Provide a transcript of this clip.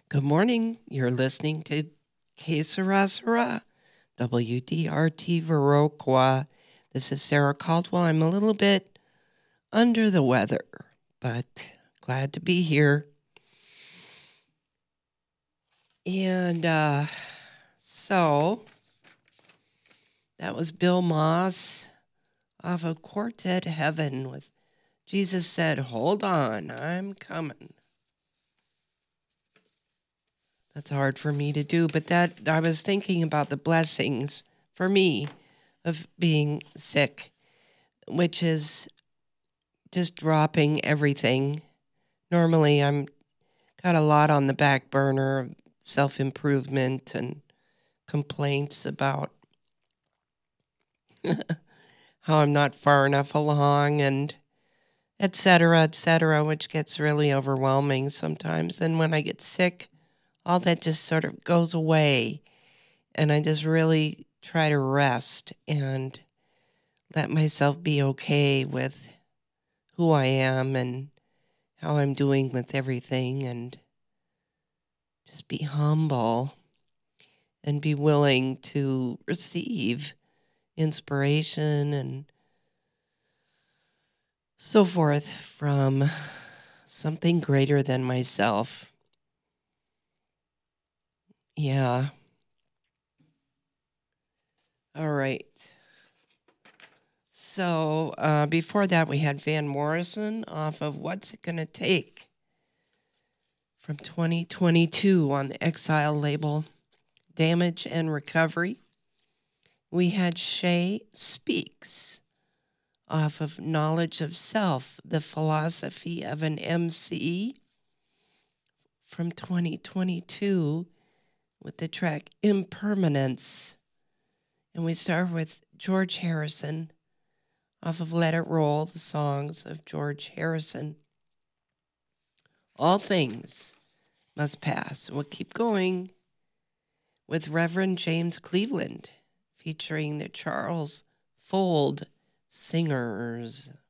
Good morning. You're listening to Que Sera Sera, WDRT Viroqua. This is Sarah Caldwell. I'm a little bit under the weather, but glad to be here. And so that was Bill Moss off of Quartet Heaven with Jesus Said, Hold on, I'm coming. That's hard for me to do, but that I was thinking about the blessings for me of being sick, which is just dropping everything. Normally, I'm got a lot on the back burner, self-improvement and complaints about how I'm not far enough along and et cetera, which gets really overwhelming sometimes. And when I get sick, all that just sort of goes away. And I just really try to rest and let myself be okay with who I am and how I'm doing with everything, and just be humble and be willing to receive inspiration and so forth from something greater than myself. Yeah. All right. So before that, we had Van Morrison off of What's It Gonna Take from 2022 on the Exile label, Damage and Recovery. We had Shay Speaks off of Knowledge of Self, the Philosophy of an MC from 2022 with the track Impermanence. And we start with George Harrison off of Let It Roll, the songs of George Harrison. All things must pass. We'll keep going with Reverend James Cleveland featuring the Charles Fold Singers.